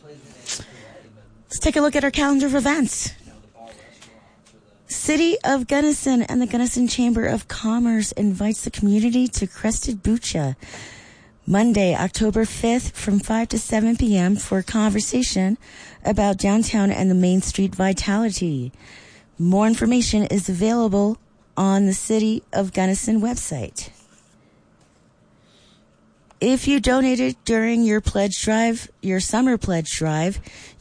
Let's take a look at our calendar of events. City of Gunnison and the Gunnison Chamber of Commerce invites the community to Crested Bucha Monday, October 5th from 5 to 7 p.m. for a conversation about downtown and the Main Street vitality. More information is available on the City of Gunnison website. If you donated during your pledge drive, your summer pledge drive,